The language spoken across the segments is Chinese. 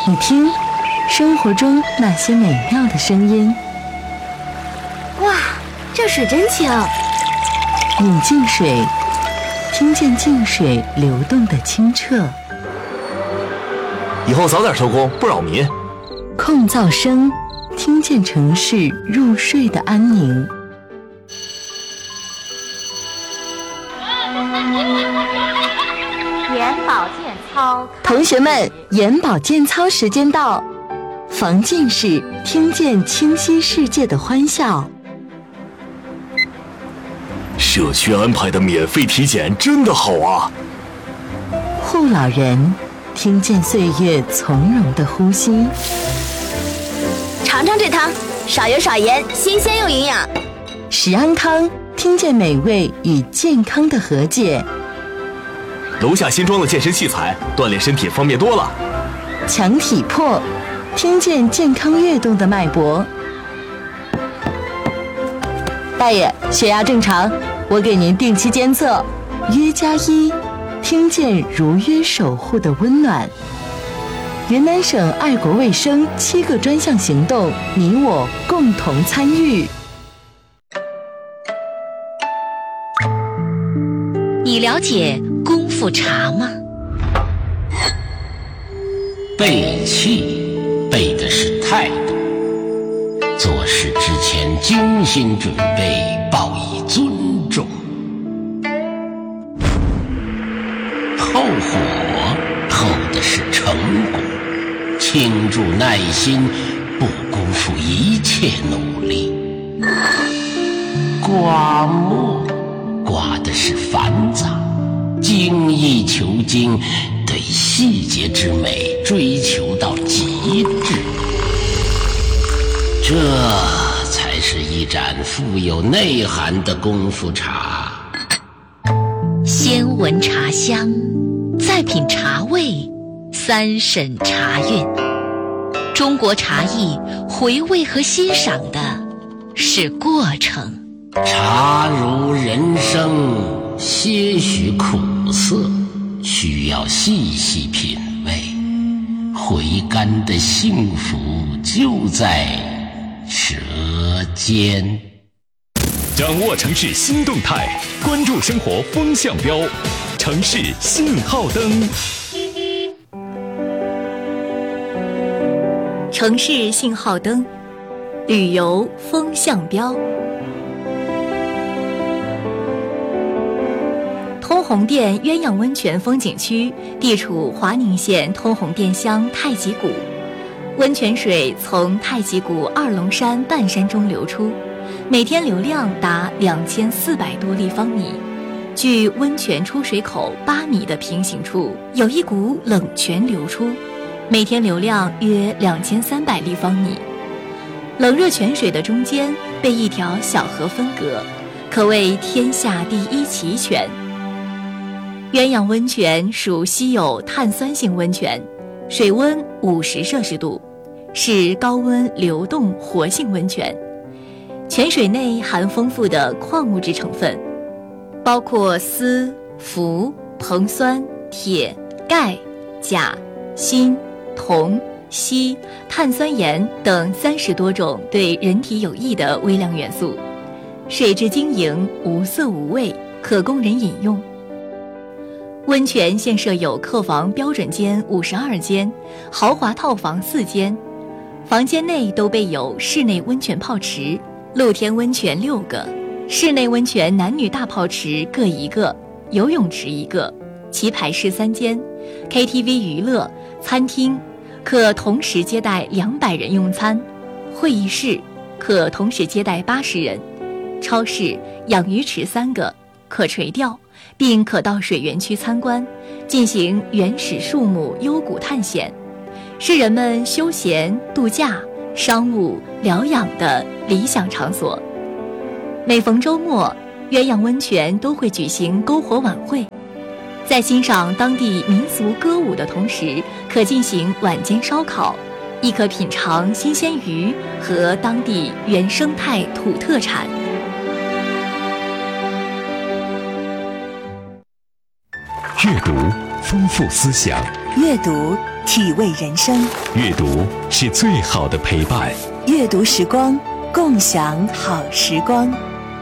你听，生活中那些美妙的声音。 哇，这水真清！ 饮净水，听见净水流动的清澈。 以后早点收工，不扰民。 控噪声，听见城市入睡的安宁。 眼保健操， 同学们，眼保健操时间到，防近视，听见清晰世界的欢笑。 社区安排的免费体检真的好啊！ 护老人，听见岁月从容的呼吸。 尝尝这汤，少油少盐，新鲜又营养。 食安康，听见美味与健康的和解。 楼下新装的健身器材，锻炼身体方便多了。 强体魄，听见健康跃动的脉搏。大爷，血压正常，我给您定期监测。约+1，听见如约守护的温暖。云南省爱国卫生7个专项行动，你我共同参与。 你了解功夫茶吗？ 背气，背的是态度。做事之前精心准备，报以尊重。透火，透的是成果。倾注耐心，不辜负一切努力。刮墨，刮的是繁杂，精益求精，对细节之美追求到极致。这才是一盏富有内涵的功夫茶。 先闻茶香，再品茶味，3审茶韵。中国茶艺回味和欣赏的是过程。 茶如人生，些许苦涩，需要细细品味。回甘的幸福就在舌尖。 掌握城市新动态，关注生活风向标，城市信号灯。 城市信号灯，旅游风向标。通洪店鸳鸯温泉风景区地处华宁县通洪店乡太极谷，温泉水从太极谷二龙山半山中流出，每天流量达2400多立方米。距温泉出水口8米的平行处，有一股冷泉流出，每天流量约2300立方米。冷热泉水的中间被一条小河分隔，可谓天下第一奇泉。鸳鸯温泉属稀有碳酸性温泉，水温50摄氏度，是高温流动活性温泉。泉水内含丰富的矿物质成分，包括锶、氟、硼酸、铁、钙、钾、锌、铜、硒、碳酸盐等30多种对人体有益的微量元素。水质晶莹，无色无味，可供人饮用。温泉现设有客房标准间52间，豪华套房4间，房间内都备有室内温泉泡池，露天温泉6个，室内温泉男女大泡池各1个，游泳池1个，棋牌室3间， KTV 娱乐餐厅，可同时接待200人用餐，会议室可同时接待80人，超市、养鱼池3个，可垂钓，并可到水源区参观，进行原始树木幽谷探险，是人们休闲、度假、商务、疗养的理想场所。每逢周末，鸳鸯温泉都会举行篝火晚会，在欣赏当地民俗歌舞的同时，可进行晚间烧烤，亦可品尝新鲜鱼和当地原生态土特产。 阅读丰富思想， 阅读体味人生。 阅读是最好的陪伴。 阅读时光，共享好时光。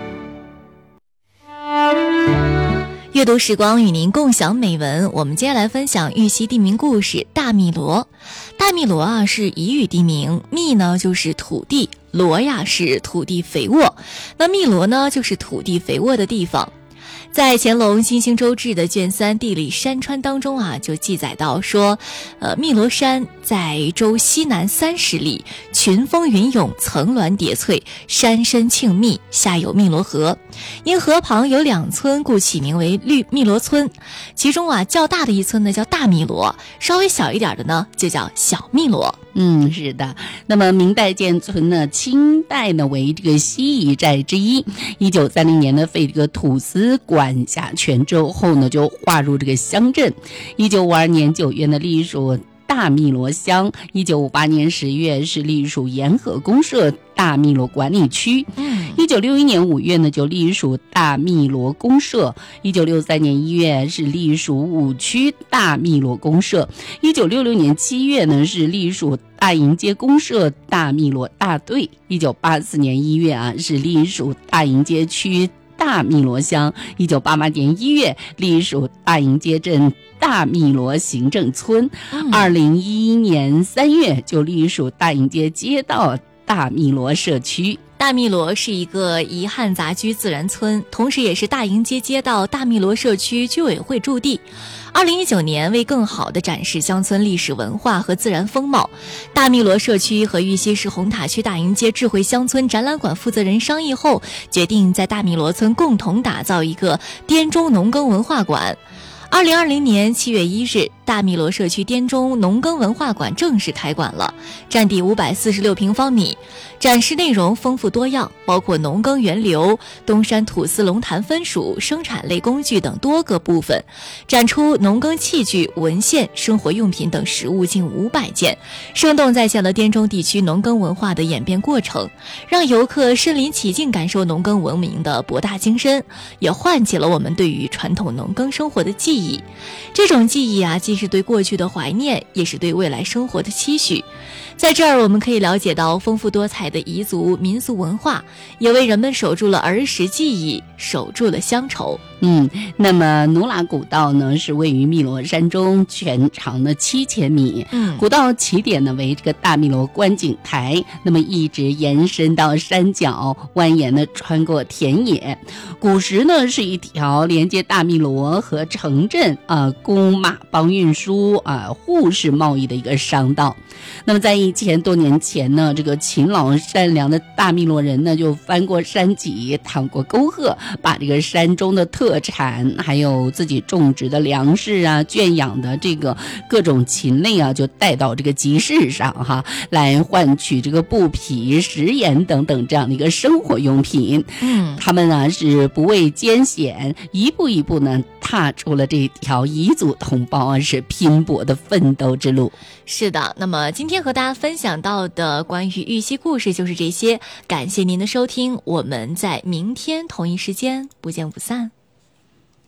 阅读时光与您共享美文，我们接下来分享玉溪地名故事大汨罗。大汨罗啊是彝语地名，汨呢就是土地，罗呀是土地肥沃，那汨罗呢就是土地肥沃的地方。在乾隆新兴州志的卷3地理山川当中啊，就记载到说，汨罗山在州西南30里，群峰云涌，层峦叠翠，山深庆密，下有汨罗河。因河旁有2村，故起名为汨罗村。其中啊，较大的一村呢叫大汨罗，稍微小一点的呢就叫小汨罗。 是的。那么明代建村呢，清代呢为这个西夷寨之一。1930年呢废这个土司管辖权之后呢，就划入这个乡镇。1952年9月呢隶属大汨罗乡，1958年10月是隶属沿河公社大汨罗管理区，1961年5月呢就隶属大汨罗公社，1963年1月是隶属5区大汨罗公社，1966年7月呢是隶属大营街公社大汨罗大队，1984年1月啊是隶属大营街区大汨罗乡，1988年1月隶属大营街镇大汨罗行政村，2011年3月就隶属大营街街道大汨罗社区。 大汨罗是一个彝汉杂居自然村，同时也是大营街街道大汨罗社区居委会驻地。2019年，为更好地展示乡村历史文化和自然风貌，大汨罗社区和玉溪市红塔区大营街智慧乡村展览馆负责人商议后，决定在大汨罗村共同打造一个滇中农耕文化馆。2020年7月1日，大汨罗社区滇中农耕文化馆正式开馆了，占地546平方米，展示内容丰富多样，包括农耕源流、东山土司龙潭分属、生产类工具等多个部分，展出农耕器具、文献、生活用品等实物近500件，生动再现了滇中地区农耕文化的演变过程，让游客身临其境感受农耕文明的博大精深，也唤起了我们对于传统农耕生活的记忆。这种记忆啊，既是对过去的怀念，也是对未来生活的期许。在这儿我们可以了解到丰富多彩的彝族民俗文化，也为人们守住了儿时记忆，守住了乡愁。 那么努拉古道呢是位于汨罗山中，全长的7000米。古道起点呢为这个大汨罗观景台，那么一直延伸到山脚，蜿蜒的穿过田野。古时呢是一条连接大汨罗和城镇公马帮运输互市贸易的一个商道。那么在1000多年前呢，这个勤劳善良的大汨罗人呢就翻过山脊，淌过沟壑，把这个山中的特产还有自己种植的粮食圈养的这个各种禽类就带到这个集市上来换取这个布匹、食盐等等这样的一个生活用品。他们是不畏艰险，一步一步呢踏出了这条彝族同胞是拼搏的奋斗之路。 是的，那么今天和大家分享到的关于玉溪故事就是这些，感谢您的收听，我们在明天同一时间不见不散。